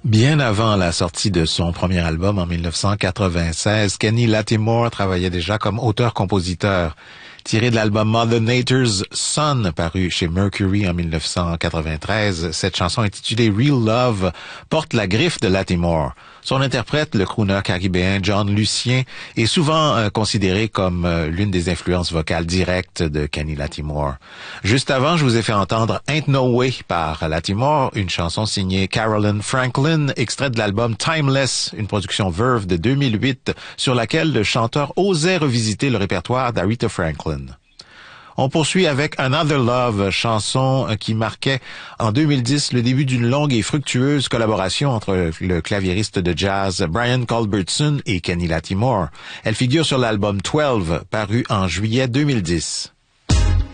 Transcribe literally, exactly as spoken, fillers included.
Bien avant la sortie de son premier album en mille neuf cent quatre-vingt-seize, Kenny Lattimore travaillait déjà comme auteur-compositeur. Tiré de l'album Mother Nature's Son, paru chez Mercury en mille neuf cent quatre-vingt-treize, cette chanson intitulée Real Love porte la griffe de Lattimore. Son interprète, le crooner caribéen John Lucien, est souvent euh, considéré comme euh, l'une des influences vocales directes de Kenny Lattimore. Juste avant, je vous ai fait entendre Ain't No Way par Lattimore, une chanson signée Carolyn Franklin, extraite de l'album Timeless, une production Verve de deux mille huit, sur laquelle le chanteur osait revisiter le répertoire d'Aretha Franklin. On poursuit avec Another Love, chanson qui marquait en deux mille dix le début d'une longue et fructueuse collaboration entre le claviériste de jazz Brian Culbertson et Kenny Lattimore. Elle figure sur l'album douze, paru en juillet deux mille dix.